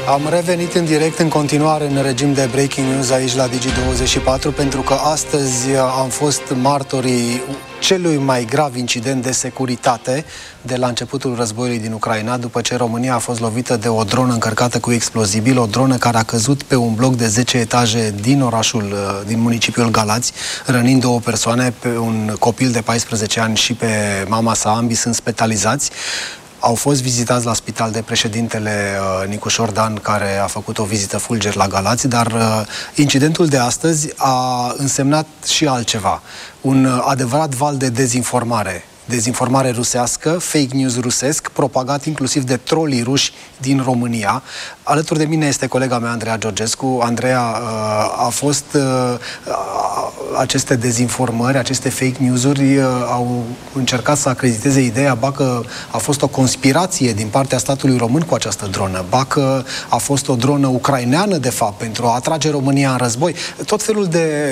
Am revenit în direct în continuare în regim de breaking news aici la Digi24 pentru că astăzi am fost martorii celui mai grav incident de securitate de la începutul războiului din Ucraina, după ce România a fost lovită de o dronă încărcată cu explozibil, o dronă care a căzut pe un bloc de 10 etaje din din municipiul Galați, rănind 2 persoane, pe un copil de 14 ani și pe mama sa, ambii sunt spitalizați. Au fost vizitați la spital de președintele Nicu Șordan, care a făcut o vizită fulger la Galați, dar incidentul de astăzi a însemnat și altceva. Un adevărat val de dezinformare. Dezinformare rusească, fake news rusesc, propagat inclusiv de trolii ruși din România. Alături de mine este colega mea, Andreea Georgescu. Andreea, a fost aceste dezinformări, aceste fake news-uri au încercat să acrediteze ideea, ba că a fost o conspirație din partea statului român cu această dronă, ba că a fost o dronă ucraineană, de fapt, pentru a atrage România în război. Tot felul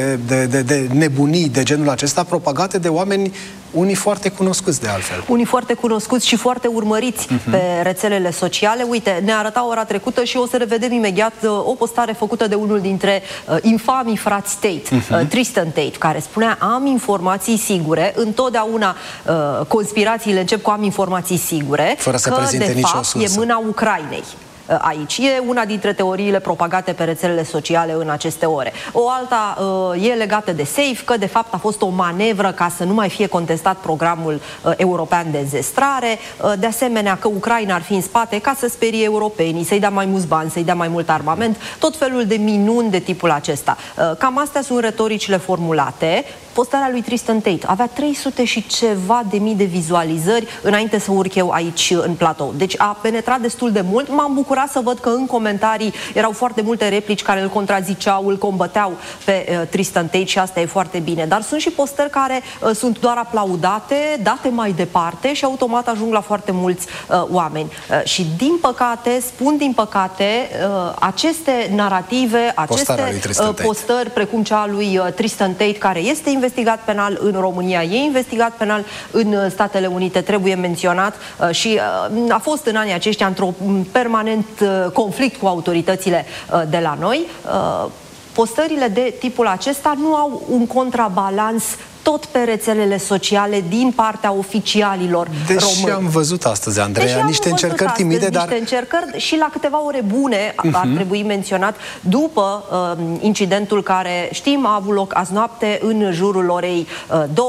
de nebunii de genul acesta propagate de oameni, unii foarte cunoscuți de altfel. Unii foarte cunoscuți și foarte urmăriți pe rețelele sociale. Uite, ne arăta ora trecută și o să revedem imediat o postare făcută de unul dintre infamii frați Tate, Tristan Tate, care spunea: am informații sigure, întotdeauna conspirațiile încep cu am informații sigure, fără să prezinte nicio sursă. E mâna Ucrainei aici. E una dintre teoriile propagate pe rețelele sociale în aceste ore. O alta e legată de SAFE, că de fapt a fost o manevră ca să nu mai fie contestat programul european de înzestrare, de asemenea că Ucraina ar fi în spate ca să sperie europenii, să-i dea mai mulți bani, să-i dea mai mult armament, tot felul de minuni de tipul acesta. Cam astea sunt retoricile formulate. Postarea lui Tristan Tate avea 300 și ceva de mii de vizualizări înainte să urc eu aici în platou. Deci a penetrat destul de mult. M-am bucurat să văd că în comentarii erau foarte multe replici care îl contraziceau, îl combăteau pe Tristan Tate și asta e foarte bine. Dar sunt și postări care sunt doar aplaudate, date mai departe și automat ajung la foarte mulți oameni. Și din păcate, spun din păcate, aceste narrative, aceste postări precum cea lui Tristan Tate, care este investigat penal în România, e investigat penal în Statele Unite, trebuie menționat, și a fost în anii aceștia într-un permanent conflict cu autoritățile de la noi. Postările de tipul acesta nu au un contrabalans tot pe rețelele sociale din partea oficialilor români. Am văzut astăzi, Andreea, niște încercări timide, dar... Niște încercări și la câteva ore bune, ar trebui menționat, după incidentul care, știm, a avut loc azi noapte în jurul orei 2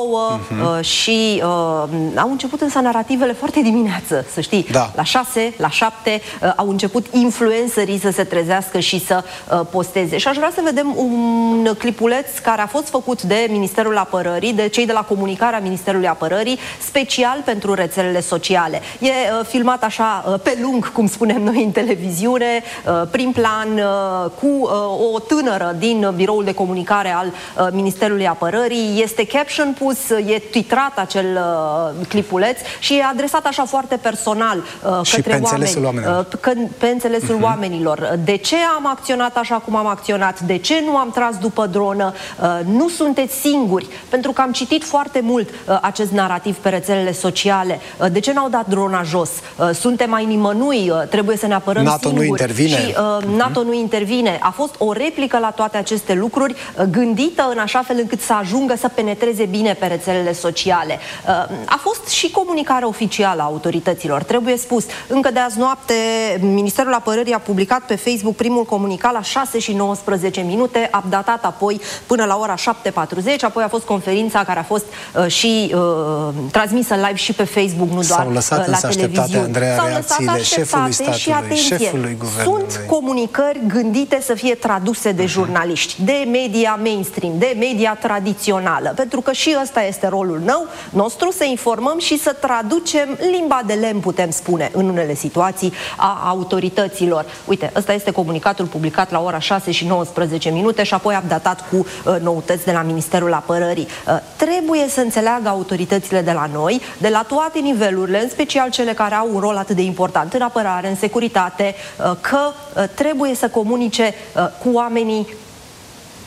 și au început însă narativele foarte dimineață, să știi. Da. La 6, la 7 au început influencerii să se trezească și să posteze. Și aș vrea să vedem un clipuleț care a fost făcut de Ministerul Apărării, de cei de la comunicarea Ministerului Apărării, special pentru rețelele sociale. E filmat așa pe lung, cum spunem noi în televiziune, prin plan, cu o tânără din biroul de comunicare al Ministerului Apărării. Este caption pus, e titrat acel clipuleț și e adresat așa foarte personal către oameni. Pe înțelesul oamenilor. De ce am acționat așa cum am acționat? De ce nu am tras după dronă? Nu sunteți singuri. Pentru că am citit foarte mult acest narativ pe rețelele sociale. De ce n-au dat drona jos? Suntem mai nimănui, trebuie să ne apărăm NATO singuri. Nu intervine. Și NATO nu intervine. A fost o replică la toate aceste lucruri, gândită în așa fel încât să ajungă să penetreze bine pe rețelele sociale. A fost și comunicarea oficială a autorităților, trebuie spus. Încă de azi noapte, Ministerul Apărării a publicat pe Facebook primul comunicat la 6 și 19 minute, updatat apoi până la ora 7:40, apoi a fost conferința care a fost și transmisă live și pe Facebook, nu doar la televiziune. S-au lăsat așteptate și atenție. Sunt comunicări gândite să fie traduse de jurnaliști, de media mainstream, de media tradițională, pentru că și ăsta este rolul nostru, să informăm și să traducem limba de lemn, putem spune, în unele situații, a autorităților. Uite, ăsta este comunicatul publicat la ora 6 și 19 minute și apoi updatat cu noutăți de la Ministerul Apărării. Trebuie să înțeleagă autoritățile de la noi, de la toate nivelurile, în special cele care au un rol atât de important în apărare, în securitate, că trebuie să comunice cu oamenii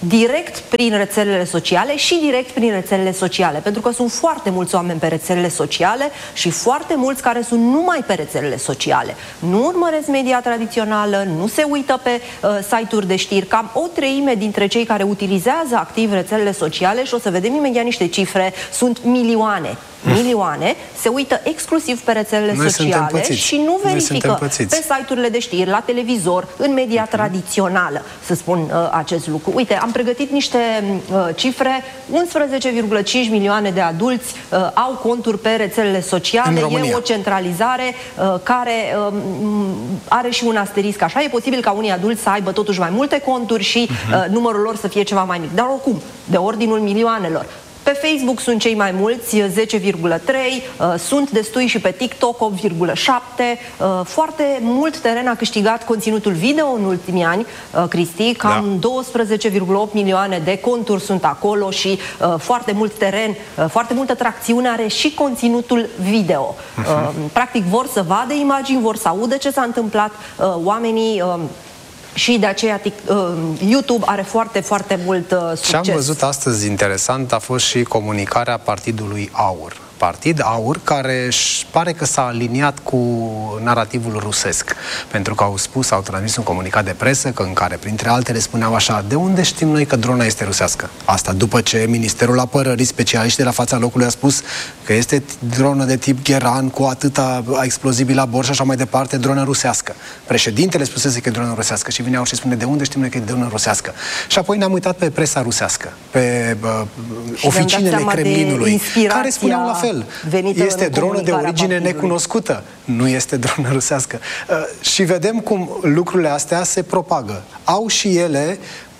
direct prin rețelele sociale și direct prin rețelele sociale, pentru că sunt foarte mulți oameni pe rețelele sociale și foarte mulți care sunt numai pe rețelele sociale. Nu urmăresc media tradițională, nu se uită pe site-uri de știri. Cam o treime dintre cei care utilizează activ rețelele sociale, și o să vedem imediat niște cifre, sunt milioane, se uită exclusiv pe rețelele sociale și nu verifică pe site-urile de știri, la televizor, în media tradițională, să spun acest lucru. Uite, am pregătit niște cifre. 11,5 milioane de adulți au conturi pe rețelele sociale. E o centralizare care are și un asterisc. Așa, e posibil ca unii adulți să aibă totuși mai multe conturi și numărul lor să fie ceva mai mic. Dar oricum, de ordinul milioanelor. Pe Facebook sunt cei mai mulți, 10,3, sunt destui și pe TikTok, 8,7. Foarte mult teren a câștigat conținutul video în ultimii ani, Cristi, cam 12,8 milioane de conturi sunt acolo și foarte mult teren, foarte multă tracțiune are și conținutul video. Practic vor să vadă imagini, vor să audă ce s-a întâmplat, oamenii... Și de aceea YouTube are foarte, foarte mult succes. Ce am văzut astăzi interesant a fost și comunicarea Partidului Aur. Partid Aur, care pare că s-a aliniat cu narativul rusesc, pentru că au transmis un comunicat de presă în care, printre altele, spuneau așa: de unde știm noi că drona este rusească? Asta după ce Ministerul Apărării, specialiști de la fața locului, a spus că este dronă de tip Gheran cu atâta explozibil la bord și așa mai departe, dronă rusească. Președintele spusese că e dronă rusească și vine Aur și spune: de unde știm noi că e dronă rusească? Și apoi ne-am uitat pe presa rusească, pe oficinele Kremlinului, care spuneau la fel. Este dronă de origine necunoscută, nu este dronă rusească. Și vedem cum lucrurile astea se propagă. Au și ele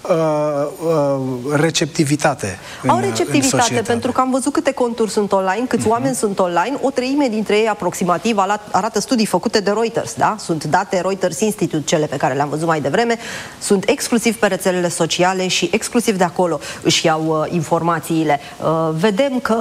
receptivitate. Au receptivitate pentru că am văzut câte conturi sunt online, câți oameni sunt online. O treime dintre ei aproximativ, arată studii făcute de Reuters, da? Sunt date Reuters Institute, cele pe care le-am văzut mai devreme, sunt exclusiv pe rețelele sociale și exclusiv de acolo își iau informațiile. Vedem că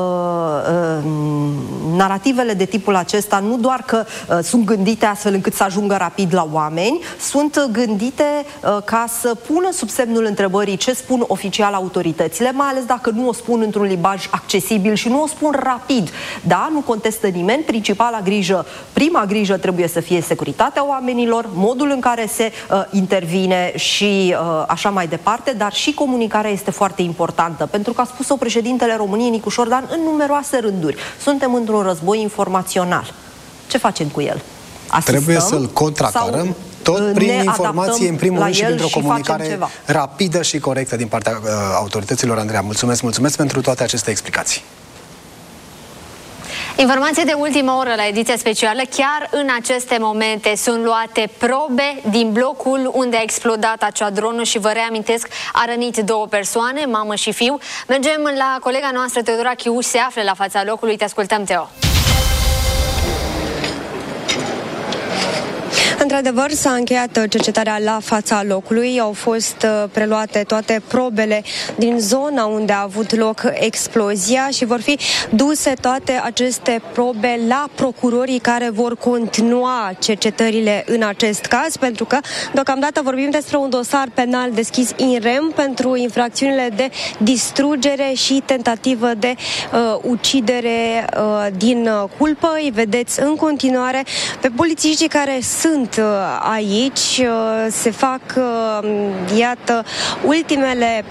narativele de tipul acesta nu doar că sunt gândite astfel încât să ajungă rapid la oameni, sunt gândite ca să pună sub semnul întrebării ce spun oficial autoritățile, mai ales dacă nu o spun într-un limbaj accesibil și nu o spun rapid. Da, nu contestă nimeni, principala grijă, prima grijă trebuie să fie securitatea oamenilor, modul în care se intervine și așa mai departe, dar și comunicarea este foarte importantă, pentru că a spus-o președintele României, Nicu Șordan, în numeroase rânduri. Suntem într-un război informațional. Ce facem cu el? Asistăm, trebuie să-l contracarăm tot prin informație, în primul rând, și printr-o comunicare rapidă și corectă din partea autorităților. Andreea, mulțumesc pentru toate aceste explicații. Informație de ultimă oră la ediția specială. Chiar în aceste momente sunt luate probe din blocul unde a explodat acea dronă și vă reamintesc, a rănit 2 persoane, mamă și fiu. Mergem la colega noastră, Teodora Chiuș, se află la fața locului. Te ascultăm, Teo. Într-adevăr, s-a încheiat cercetarea la fața locului, au fost preluate toate probele din zona unde a avut loc explozia și vor fi duse toate aceste probe la procurorii care vor continua cercetările în acest caz, pentru că deocamdată vorbim despre un dosar penal deschis in rem pentru infracțiunile de distrugere și tentativă de ucidere din culpă. Îi vedeți în continuare pe polițiștii care sunt aici, se fac, iată, ultimele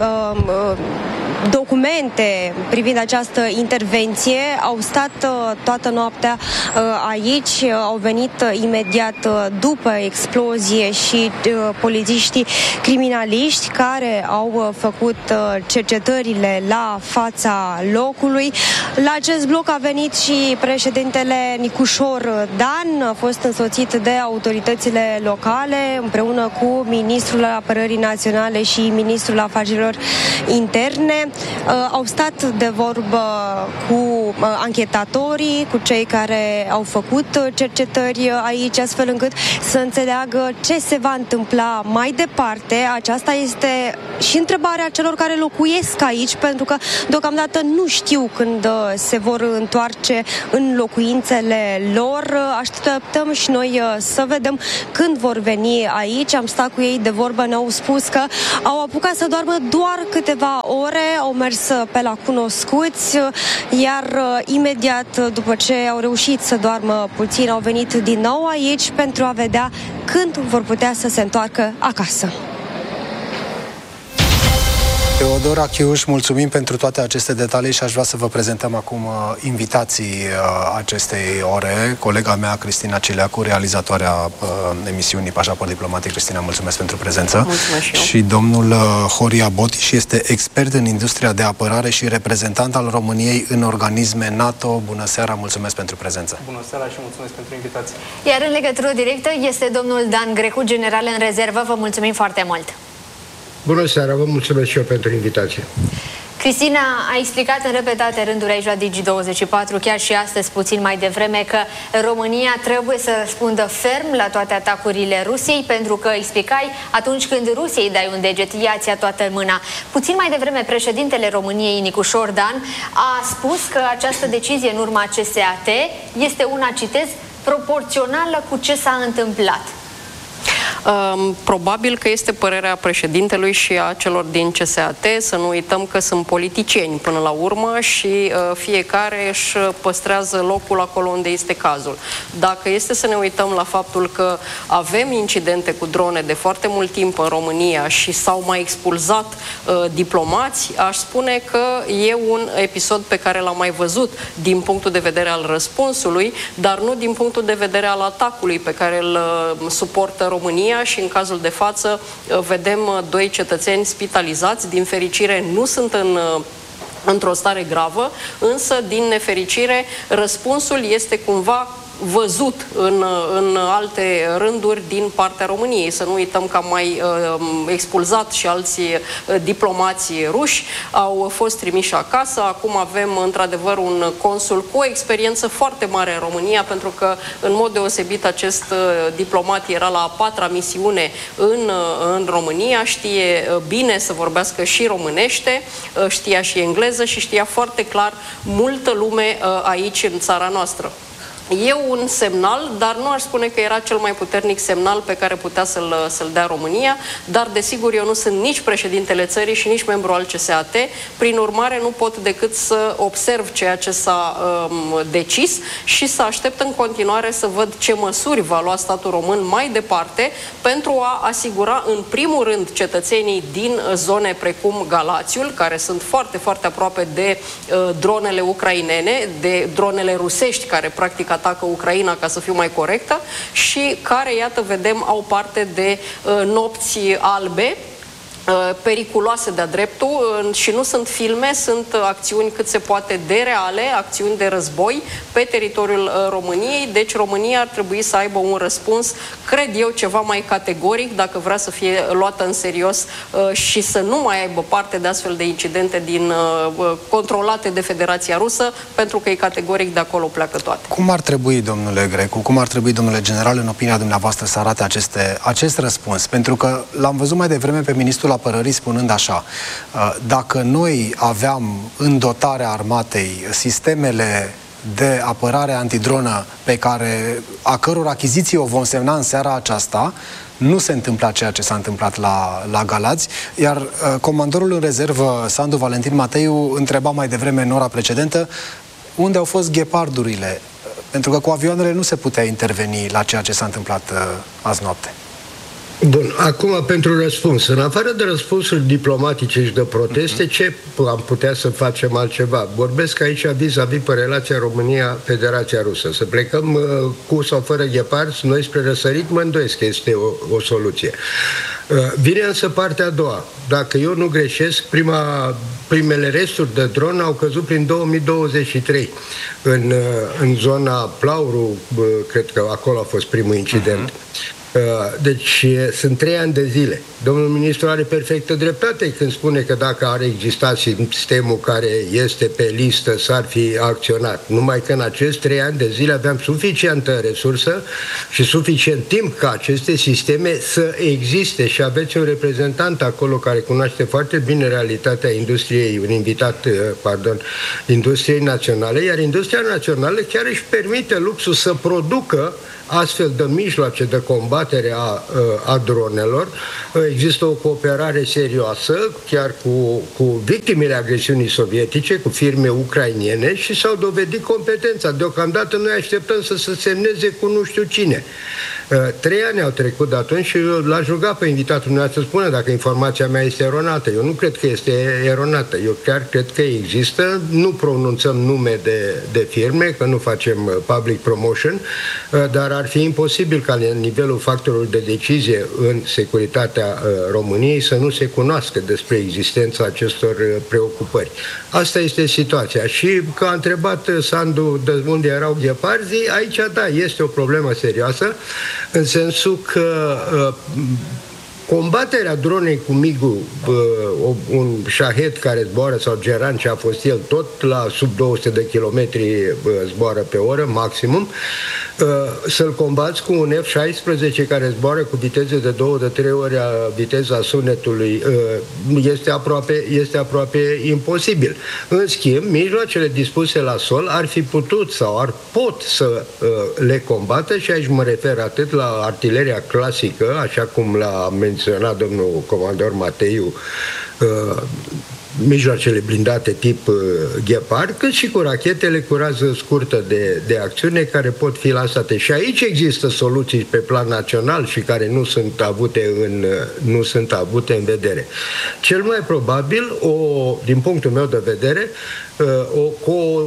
documente privind această intervenție. Au stat toată noaptea aici, au venit imediat după explozie și polițiștii criminaliști care au făcut cercetările la fața locului. La acest bloc a venit și președintele Nicușor Dan, a fost însoțit de autoritățile locale împreună cu ministrul Apărării Naționale și ministrul Afacerilor Interne. au stat de vorbă cu anchetatorii, cu cei care au făcut cercetări aici, astfel încât să înțeleagă ce se va întâmpla mai departe. Aceasta este și întrebarea celor care locuiesc aici, pentru că deocamdată nu știu când se vor întoarce în locuințele lor. Așteptăm și noi să vedem când vor veni aici. Am stat cu ei de vorbă, ne-au spus că au apucat să doarmă doar câteva ore, au mers pe la cunoscuți, iar imediat după ce au reușit să doarmă puțin, au venit din nou aici pentru a vedea când vor putea să se întoarcă acasă. Teodora Chiuș, mulțumim pentru toate aceste detalii și aș vrea să vă prezentăm acum invitații acestei ore. Colega mea, Cristina Cileacu, realizatoarea emisiunii Pașaport Diplomatic. Cristina, mulțumesc pentru prezență. Mulțumesc și eu. Și domnul Horia Botiș este expert în industria de apărare și reprezentant al României în organisme NATO. Bună seara, mulțumesc pentru prezență. Bună seara și mulțumesc pentru invitație. Iar în legătură directă este domnul Dan Grecu, general în rezervă. Vă mulțumim foarte mult. Bună seara, vă mulțumesc și eu pentru invitație. Cristina a explicat în repetate rânduri aici la Digi24, chiar și astăzi puțin mai devreme, că România trebuie să răspundă ferm la toate atacurile Rusiei, pentru că explicai, atunci când Rusiei dai un deget, ea ți-a toată mâna. Puțin mai devreme, președintele României, Nicușor Dan, a spus că această decizie în urma CSAT este una, citez, proporțională cu ce s-a întâmplat. Probabil că este părerea președintelui și a celor din CSAT. Să nu uităm că sunt politicieni până la urmă și fiecare își păstrează locul acolo unde este cazul. Dacă este să ne uităm la faptul că avem incidente cu drone de foarte mult timp în România și s-au mai expulzat diplomați, aș spune că e un episod pe care l-am mai văzut din punctul de vedere al răspunsului, dar nu din punctul de vedere al atacului pe care îl suportă România. Și în cazul de față vedem 2 cetățeni spitalizați. Din fericire nu sunt într-o stare gravă, însă din nefericire răspunsul este cumva văzut în alte rânduri din partea României. Să nu uităm că am mai expulzat și alți diplomați ruși, au fost trimiși acasă. Acum avem într-adevăr un consul cu o experiență foarte mare în România, pentru că în mod deosebit acest diplomat era la a 4-a misiune în România, știe bine să vorbească și românește, știa și engleză și știa foarte clar multă lume aici în țara noastră. E un semnal, dar nu aș spune că era cel mai puternic semnal pe care putea să-l dea România, dar desigur eu nu sunt nici președintele țării și nici membru al CSAT, prin urmare nu pot decât să observ ceea ce s-a decis și să aștept în continuare să văd ce măsuri va lua statul român mai departe pentru a asigura în primul rând cetățenii din zone precum Galațiul, care sunt foarte, foarte aproape de dronele ucrainene, de dronele rusești care practic atacă Ucraina, ca să fiu mai corectă, și care, iată, vedem, au parte de nopți albe, periculoase de-a dreptul, și nu sunt filme, sunt acțiuni cât se poate de reale, acțiuni de război pe teritoriul României. Deci România ar trebui să aibă un răspuns, cred eu, ceva mai categoric dacă vrea să fie luată în serios și să nu mai aibă parte de astfel de incidente controlate de Federația Rusă, pentru că e categoric de acolo pleacă toate. Cum ar trebui, domnule Grecu, cum ar trebui, domnule general, în opinia dumneavoastră, să arate acest răspuns? Pentru că l-am văzut mai devreme pe ministrul Apărării spunând așa: dacă noi aveam în dotarea armatei sistemele de apărare antidronă a căror achiziție o vom semna în seara aceasta, nu se întâmpla ceea ce s-a întâmplat la Galați, iar comandorul în rezervă, Sandu Valentin Mateiu, întreba mai devreme, în ora precedentă, unde au fost ghepardurile, pentru că cu avioanele nu se putea interveni la ceea ce s-a întâmplat azi noapte. Bun, acum pentru răspuns. În afară de răspunsuri diplomatice și de proteste, ce am putea să facem altceva? Vorbesc aici vis-a-vis pe relația România-Federația Rusă. Să plecăm cu sau fără gheparzi, noi spre răsărit, mă îndoiesc că este o soluție. Vine însă partea a doua. Dacă eu nu greșesc, primele resturi de dron au căzut prin 2023 în zona Plauru, cred că acolo a fost primul incident. Deci sunt 3 ani de zile. Domnul ministru are perfectă dreptate când spune că dacă ar exista sistemul care este pe listă, s-ar fi acționat. Numai că în acești 3 ani de zile aveam suficientă resursă și suficient timp ca aceste sisteme să existe și aveți un reprezentant acolo care cunoaște foarte bine realitatea industriei, un invitat, industriei naționale, iar industria națională chiar își permite luxul să producă astfel de mijloace de combatere a dronelor. Există o cooperare serioasă, chiar cu victimele agresiunii sovietice, cu firme ucrainene și s-au dovedit competența. Deocamdată noi așteptăm să se semneze cu nu știu cine. 3 ani au trecut de atunci și l-aș ruga pe invitatul meu să spună dacă informația mea este eronată. Eu nu cred că este eronată. Eu chiar cred că există. Nu pronunțăm nume de firme, că nu facem public promotion, dar ar fi imposibil ca la nivelul factorului de decizie în securitatea României să nu se cunoască despre existența acestor preocupări. Asta este situația. Și că a întrebat Sandu de unde erau gheparzii, aici da, este o problemă serioasă, în sensul că combaterea dronei cu MiG-ul, un Shahed care zboară, sau Geran, ce a fost el, tot la sub 200 de kilometri zboară pe oră, maximum, să-l combați cu un F-16 care zboară cu viteze de 2-3 ori viteza sunetului, este aproape imposibil. În schimb, mijloacele dispuse la sol ar fi putut sau pot să le combată, și aici mă refer atât la artileria clasică, așa cum l-a menționat domnul comandor Mateiu, mijloacele blindate tip Gepard, cât și cu rachetele cu rază scurtă de acțiune care pot fi lansate. Și aici există soluții pe plan național și care nu sunt avute în vedere. Cel mai probabil, din punctul meu de vedere, o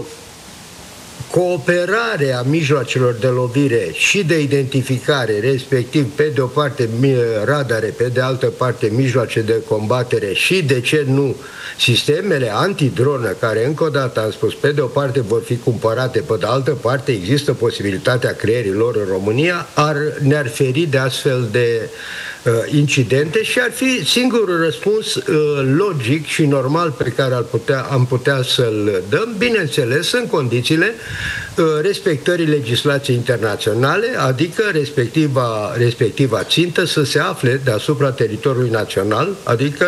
cooperare a mijloacelor de lovire și de identificare, respectiv pe de o parte radare, pe de altă parte mijloace de combatere și, de ce nu, sistemele antidronă, care, încă o dată am spus, pe de o parte vor fi cumpărate, pe de altă parte există posibilitatea creierii lor în România, ne-ar feri de astfel de incidente și ar fi singurul răspuns logic și normal pe care am putea să-l dăm, bineînțeles, în condițiile respectării legislației internaționale, adică respectiva țintă să se afle deasupra teritoriului național, adică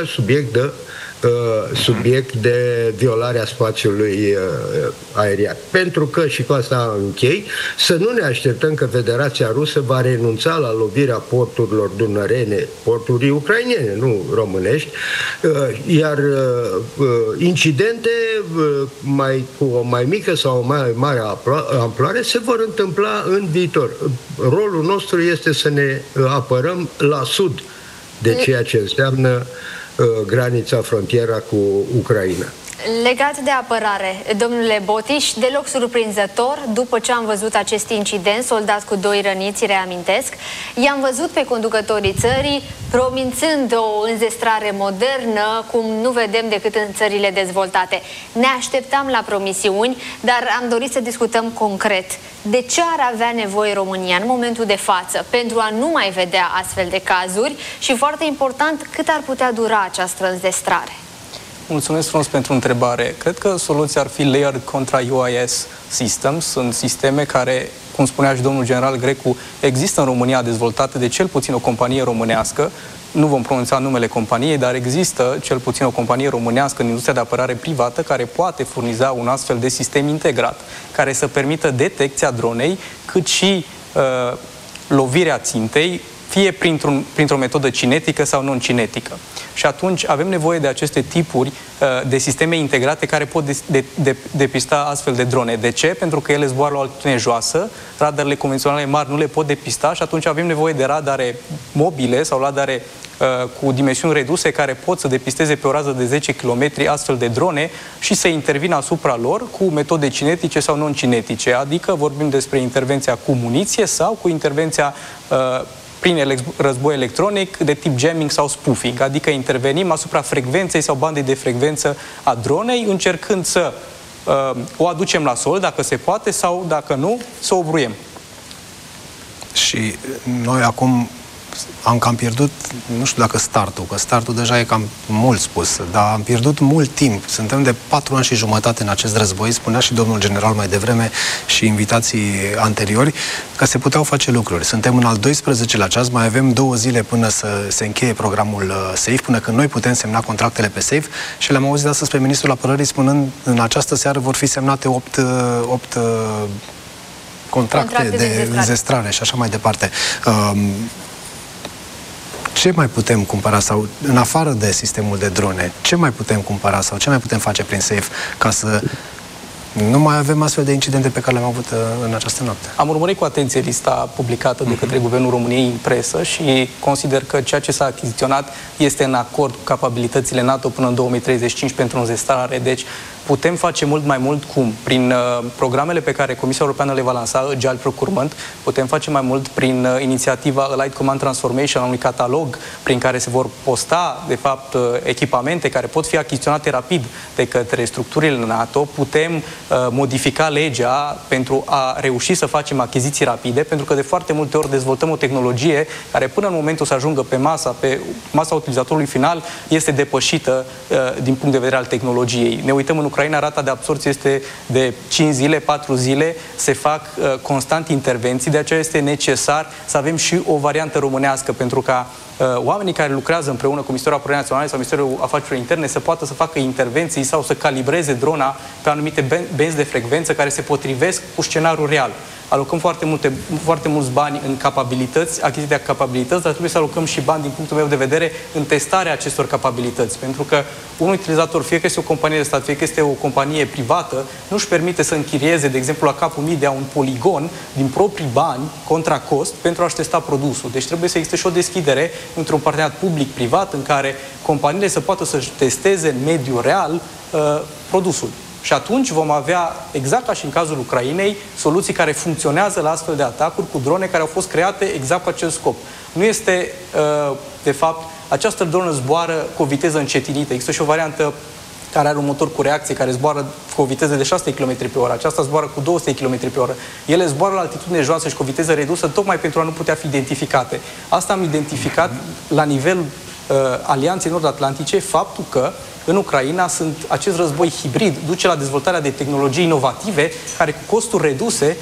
subiect de violarea spațiului aerian. Pentru că, și cu asta închei, să nu ne așteptăm că Federația Rusă va renunța la lovirea porturilor dunărene, porturi ucrainene, nu românești, iar incidente cu o mai mică sau o mai mare amploare se vor întâmpla în viitor. Rolul nostru este să ne apărăm la sud de ceea ce înseamnă granița, frontiera cu Ucraina. Legat de apărare, domnule Botiș, deloc surprinzător, după ce am văzut acest incident, soldat cu 2 răniți, reamintesc, i-am văzut pe conducătorii țării promițând o înzestrare modernă, cum nu vedem decât în țările dezvoltate. Ne așteptam la promisiuni, dar am dorit să discutăm concret. De ce ar avea nevoie România în momentul de față pentru a nu mai vedea astfel de cazuri și, foarte important, cât ar putea dura această înzestrare? Mulțumesc frumos pentru întrebare. Cred că soluția ar fi Layered Contra UAS Systems. Sunt sisteme care, cum spunea și domnul general Grecu, există în România, dezvoltate de cel puțin o companie românească. Nu vom pronunța numele companiei, dar există cel puțin o companie românească în industria de apărare privată care poate furniza un astfel de sistem integrat, care să permită detecția dronei, cât și lovirea țintei, fie printr-o metodă cinetică sau non-cinetică. Și atunci avem nevoie de aceste tipuri de sisteme integrate care pot depista astfel de drone. De ce? Pentru că ele zboară la o altitudine joasă, radarele convenționale mari nu le pot depista și atunci avem nevoie de radare mobile sau radare cu dimensiuni reduse care pot să depisteze pe o rază de 10 km astfel de drone și să intervină asupra lor cu metode cinetice sau non-cinetice, adică vorbim despre intervenția cu muniție sau cu intervenția prin război electronic de tip jamming sau spoofing, adică intervenim asupra frecvenței sau bandei de frecvență a dronei, încercând să o aducem la sol, dacă se poate, sau, dacă nu, să o bruiem. Și noi acum am cam pierdut, nu știu dacă că startul deja e cam mult spus, dar am pierdut mult timp. Suntem de 4 ani și jumătate în acest război, spunea și domnul general mai devreme și invitații anteriori, că se puteau face lucruri. Suntem în al 12-lea ceas, mai avem 2 zile până să se încheie programul SAFE, până când noi putem semna contractele pe SAFE și le-am auzit astăzi pe ministrul apărării spunând în această seară vor fi semnate 8 contracte de înzestrare și așa mai departe. Ce mai putem cumpăra sau, în afară de sistemul de drone, ce mai putem cumpăra sau ce mai putem face prin SAFE ca să nu mai avem astfel de incidente pe care le-am avut în această noapte? Am urmărit cu atenție lista publicată de către Guvernul României în presă și consider că ceea ce s-a achiziționat este în acord cu capabilitățile NATO până în 2035 pentru înzestrare. Deci putem face mult mai mult cum? Prin programele pe care Comisia Europeană le va lansa, Agile Procurement, putem face mai mult prin inițiativa Allied Command Transformation, a unui catalog prin care se vor posta, de fapt, echipamente care pot fi achiziționate rapid de către structurile NATO. Putem modifica legea pentru a reuși să facem achiziții rapide, pentru că de foarte multe ori dezvoltăm o tehnologie care până în momentul să ajungă pe masa utilizatorului final este depășită din punct de vedere al tehnologiei. Ne uităm în Ucraina, rata de absorție este de 5 zile, 4 zile, se fac constant intervenții, de aceea este necesar să avem și o variantă românească, pentru ca oamenii care lucrează împreună cu Ministerul Apărării Naționale sau Ministerul Afacerilor Interne să poată să facă intervenții sau să calibreze drona pe anumite benzi de frecvență care se potrivesc cu scenariul real. Alocăm foarte mulți bani în capabilități, achiziția capabilități, dar trebuie să alocăm și bani, din punctul meu de vedere, în testarea acestor capabilități. Pentru că un utilizator, fie că este o companie de stat, fie că este o companie privată, nu își permite să închirieze, de exemplu, la capul mii de un poligon din proprii bani, contra cost, pentru a-și testa produsul. Deci trebuie să existe și o deschidere într-un parteneriat public-privat în care companiile să poată să-și testeze în mediul real produsul. Și atunci vom avea, exact ca și în cazul Ucrainei, soluții care funcționează la astfel de atacuri cu drone care au fost create exact cu acest scop. Nu este, de fapt, această dronă zboară cu o viteză încetinită. Există și o variantă care are un motor cu reacție, care zboară cu o viteză de 600 km pe oră. Aceasta zboară cu 200 km pe oră. Ele zboară la altitudine joasă și cu o viteză redusă, tocmai pentru a nu putea fi identificate. Asta am identificat la nivelul Alianței Nord-Atlantice, faptul că în Ucraina acest război hibrid duce la dezvoltarea de tehnologii inovative care cu costuri reduse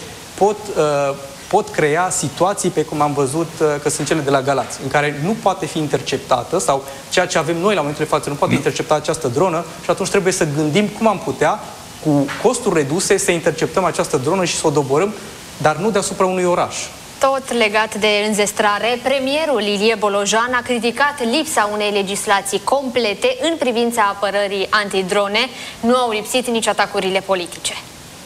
pot crea situații pe cum am văzut că sunt cele de la Galați, în care nu poate fi interceptată sau ceea ce avem noi la momentul de față nu poate intercepta această dronă și atunci trebuie să gândim cum am putea cu costuri reduse să interceptăm această dronă și să o doborâm, dar nu deasupra unui oraș. Tot legat de înzestrare, premierul Ilie Bolojan a criticat lipsa unei legislații complete în privința apărării antidrone. Nu au lipsit nici atacurile politice.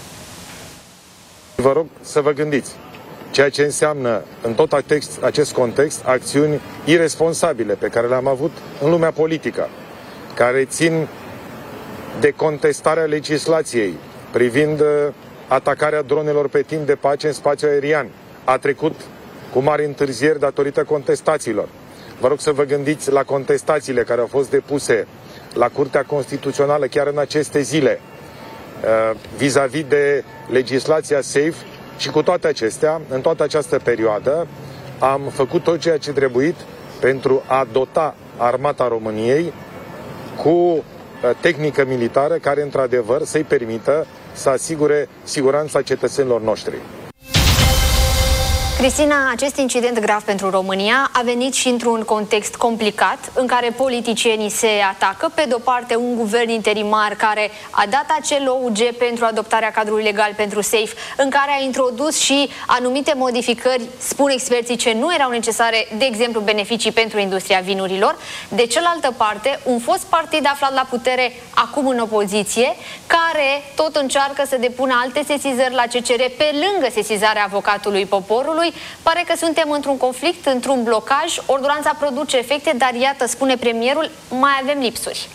Vă rog să vă gândiți ceea ce înseamnă în tot acest context acțiuni irresponsabile pe care le-am avut în lumea politică, care țin de contestarea legislației privind atacarea dronelor pe timp de pace în spațiul aerian. A trecut cu mari întârzieri datorită contestațiilor. Vă rog să vă gândiți la contestațiile care au fost depuse la Curtea Constituțională chiar în aceste zile vis-a-vis de legislația SAFE și cu toate acestea, în toată această perioadă, am făcut tot ceea ce trebuit pentru a dota armata României cu tehnică militară care, într-adevăr, să-i permită să asigure siguranța cetățenilor noștri. Cristina, acest incident grav pentru România a venit și într-un context complicat în care politicienii se atacă. Pe de-o parte, un guvern interimar care a dat acel OUG pentru adoptarea cadrului legal pentru SAFE, în care a introdus și anumite modificări, spun experții, ce nu erau necesare, de exemplu, beneficii pentru industria vinurilor. De cealaltă parte, un fost partid aflat la putere acum în opoziție, care tot încearcă să depună alte sesizări la CCR pe lângă sesizarea avocatului poporului. Pare că suntem într-un conflict, într-un blocaj, ordonanța produce efecte, dar iată, spune premierul, mai avem lipsuri.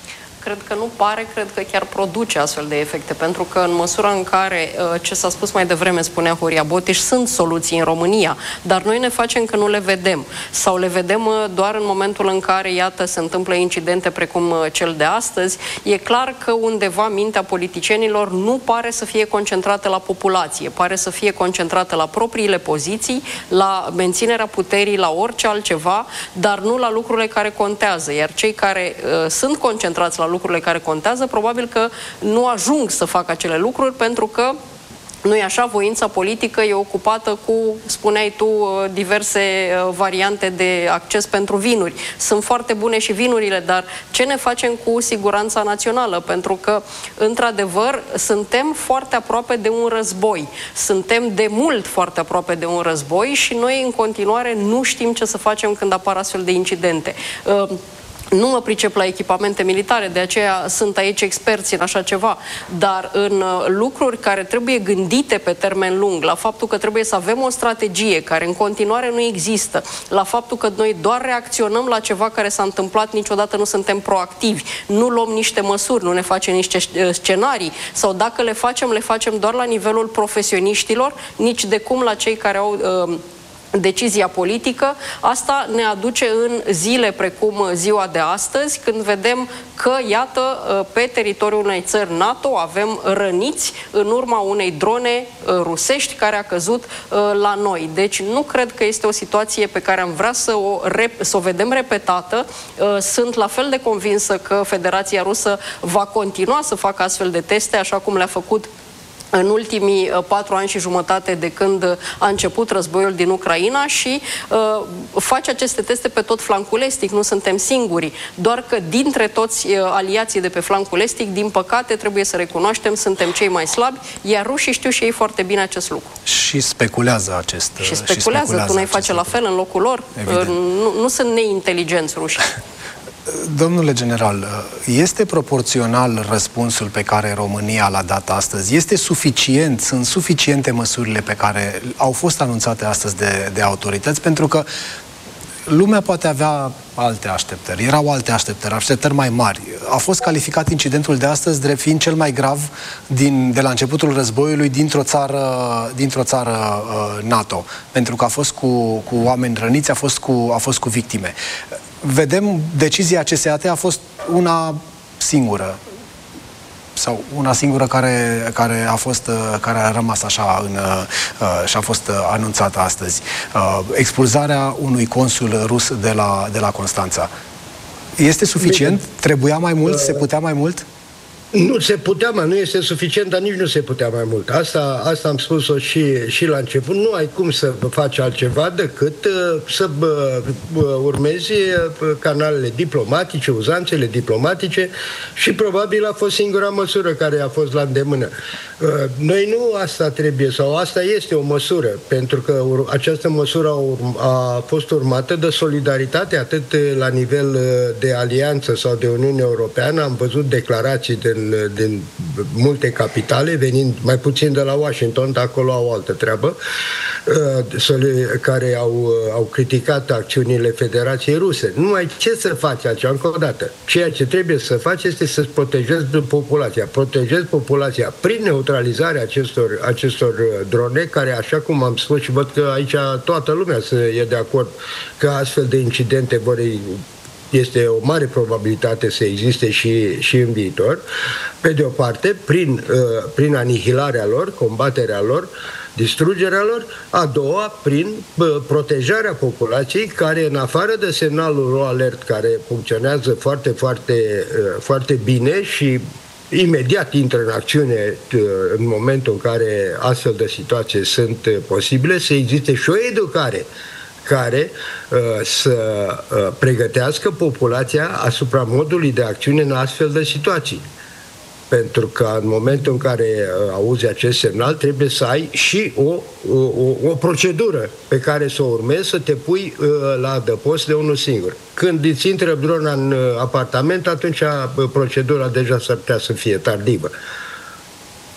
Cred că nu pare, cred că chiar produce astfel de efecte, pentru că în măsura în care, ce s-a spus mai devreme, spunea Horia Boteș, sunt soluții în România, dar noi ne facem că nu le vedem. Sau le vedem doar în momentul în care, iată, se întâmplă incidente precum cel de astăzi. E clar că undeva mintea politicienilor nu pare să fie concentrată la populație, pare să fie concentrată la propriile poziții, la menținerea puterii, la orice altceva, dar nu la lucrurile care contează. Iar cei care sunt concentrați la lucrurile care contează, probabil că nu ajung să facă acele lucruri, pentru că nu e așa, voința politică e ocupată cu, spuneai tu, diverse variante de acces pentru vinuri. Sunt foarte bune și vinurile, dar ce ne facem cu siguranța națională? Pentru că, într-adevăr, suntem foarte aproape de un război. Suntem de mult foarte aproape de un război și noi, în continuare, nu știm ce să facem când apar astfel de incidente. Nu mă pricep la echipamente militare, de aceea sunt aici experți în așa ceva, dar în lucruri care trebuie gândite pe termen lung, la faptul că trebuie să avem o strategie care în continuare nu există, la faptul că noi doar reacționăm la ceva care s-a întâmplat, niciodată nu suntem proactivi, nu luăm niște măsuri, nu ne facem niște scenarii, sau dacă le facem doar la nivelul profesioniștilor, nici de cum la cei care au decizia politică. Asta ne aduce în zile precum ziua de astăzi, când vedem că, iată, pe teritoriul unei țări NATO avem răniți în urma unei drone rusești care a căzut la noi. Deci nu cred că este o situație pe care am vrea să o vedem repetată. Sunt la fel de convinsă că Federația Rusă va continua să facă astfel de teste, așa cum le-a făcut în ultimii 4 ani și jumătate de când a început războiul din Ucraina și face aceste teste pe tot flancul estic. Nu suntem singuri, doar că dintre toți aliații de pe flancul estic, din păcate, trebuie să recunoaștem, suntem cei mai slabi, iar rușii știu și ei foarte bine acest lucru. Și speculează acest... Și speculează, tu n-ai face la fel în locul lor? Nu sunt neinteligenți rușii. Domnule general, este proporțional răspunsul pe care România l-a dat astăzi? Este suficient? Sunt suficiente măsurile pe care au fost anunțate astăzi de autorități? Pentru că lumea poate avea alte așteptări. Erau alte așteptări mai mari. A fost calificat incidentul de astăzi drept fiind cel mai grav de la începutul războiului dintr-o țară NATO. Pentru că a fost cu oameni răniți, a fost cu victime. Vedem, decizia CSAT a fost una singură. Sau una singură care a rămas așa și a fost anunțată astăzi. Expulzarea unui consul rus de la Constanța. Este suficient? Trebuia mai mult? Se putea mai mult? Nu se putea mai, nu este suficient, dar nici nu se putea mai mult. Asta am spus-o și la început. Nu ai cum să faci altceva decât să urmezi canalele diplomatice, uzanțele diplomatice și probabil a fost singura măsură care a fost la îndemână. Noi nu asta trebuie, sau asta este o măsură, pentru că această măsură a fost urmată de solidaritate atât la nivel de alianță sau de Uniune Europeană. Am văzut declarații din multe capitale, venind mai puțin de la Washington, de acolo au altă treabă, care au criticat acțiunile Federației Ruse. Nu ai ce să faci altceva, încă o dată. Ceea ce trebuie să faci este să-ți protejezi populația. Protejezi populația prin neutralizarea acestor drone, care, așa cum am spus și văd că aici toată lumea e de acord că astfel de incidente este o mare probabilitate să existe și în viitor. Pe de o parte, prin anihilarea lor, combaterea lor, distrugerea lor, a doua, prin protejarea populației, care, în afară de semnalul alert, care funcționează foarte, foarte, foarte bine și imediat intră în acțiune în momentul în care astfel de situații sunt posibile, să existe și o educare care să pregătească populația asupra modului de acțiune în astfel de situații. Pentru că în momentul în care auzi acest semnal, trebuie să ai și o procedură pe care să o urmezi, să te pui la adăpost de unul singur. Când îți intră drona în apartament, atunci procedura deja s-ar putea să fie tardivă.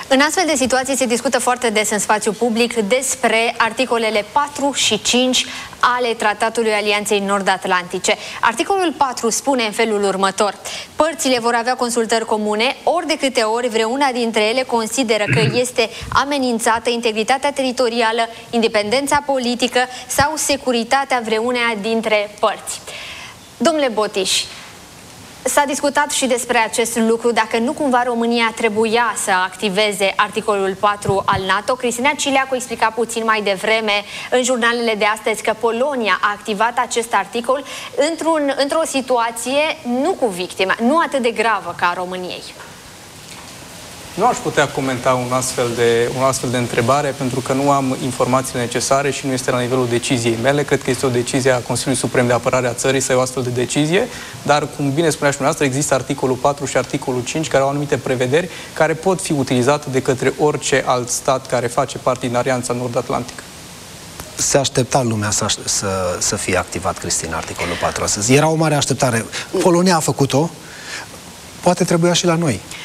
În astfel de situații se discută foarte des în spațiu public despre articolele 4 și 5 ale Tratatului Alianței Nord-Atlantice. Articolul 4 spune în felul următor: părțile vor avea consultări comune ori de câte ori vreuna dintre ele consideră că este amenințată integritatea teritorială, independența politică sau securitatea vreuneia dintre părți. Domnule Botiș, s-a discutat și despre acest lucru, dacă nu cumva România trebuia să activeze articolul 4 al NATO. Cristina Cileacu explica puțin mai devreme în jurnalele de astăzi că Polonia a activat acest articol într-o situație nu cu victime, nu atât de gravă ca a României. Nu aș putea comenta un astfel de întrebare, pentru că nu am informațiile necesare și nu este la nivelul deciziei mele. Cred că este o decizie a Consiliului Suprem de Apărare a țării să ia o astfel de decizie, dar, cum bine spunea și dumneavoastră, există articolul 4 și articolul 5 care au anumite prevederi care pot fi utilizate de către orice alt stat care face parte din Alianța Nord-Atlantică. Se aștepta lumea să fie activat, Cristina, articolul 4 astăzi. Era o mare așteptare. Polonia a făcut-o, poate trebuia și la noi.